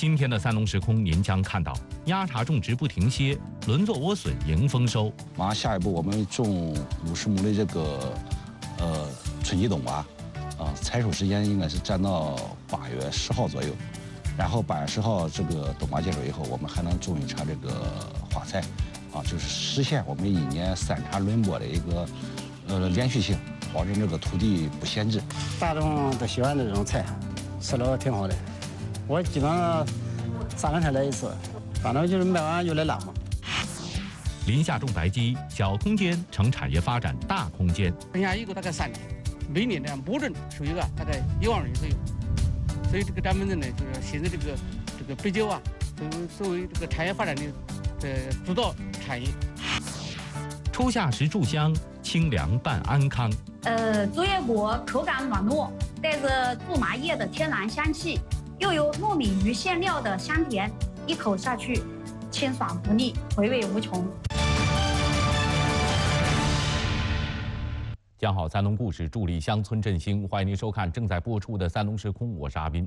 今天的三农时空，您将看到鸭茶种植不停歇，轮作莴笋迎丰收。 马上下一步我们种50亩的这个春季冬娃，采收时间应该是占到8月10号左右。然后8月10号这个冬娃结束以后，我们还能种一茬这个花菜，就是实现我们1年3茬轮播的一个连续性，保证这个土地不闲置。 大众都喜欢这种菜，吃了挺好的。我基本上3、4天来一次，反正就是卖完就来拉嘛。 林下种白鸡，小空间成产业发展大空间。 剩下一个大概3年，每年的募人收益大概1万元左右。所以这个咱们人呢，就是现在这个白酒作为这个产业发展的主导产业。 初夏时炷香，清凉伴安康。 竹叶果口感软糯，带着苎麻叶的天然香气，又有糯米鱼馅料的香甜，一口下去，清爽不腻，回味无穷。 讲好三农故事，助力乡村振兴。欢迎您收看正在播出的三农时空，我是阿斌。